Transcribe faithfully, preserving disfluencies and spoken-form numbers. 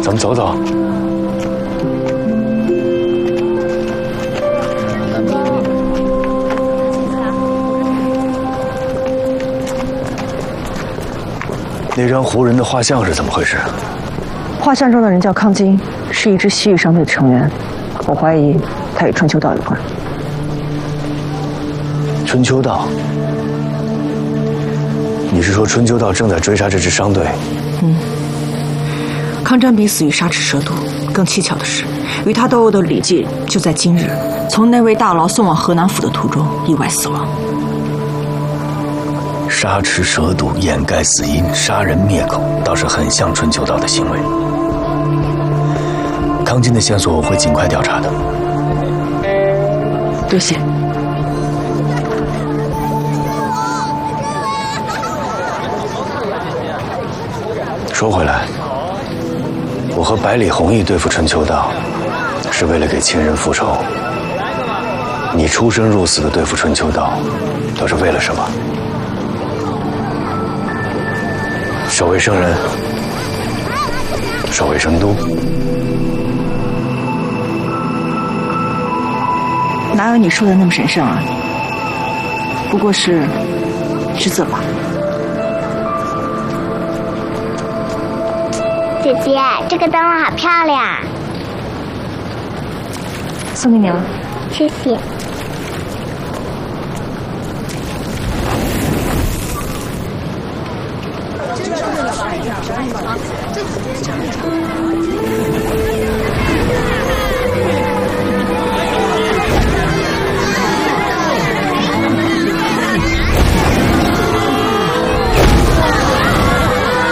咱们走走。那张胡人的画像是怎么回事？ 画像中的人叫康金，是一支西域商队的成员，我怀疑他与春秋道有关。 春秋道？你是说春秋道正在追杀这支商队？ 嗯。康占比死于沙池蛇毒，更蹊跷的是，与他斗殴的李记就在今日从那位大牢送往河南府的途中意外死亡。 沙池蛇毒掩盖死因，杀人灭口，倒是很像春秋道的行为。康金的线索我会尽快调查的。 多谢。 说回来，我和百里弘毅对付春秋道，是为了给亲人复仇。你出生入死的对付春秋道，都是为了什么？守卫圣人，守卫圣都。 哪有你说的那么神圣啊？不过是职责吧。 姐姐，这个灯笼好漂亮， 送给你了。 谢谢。这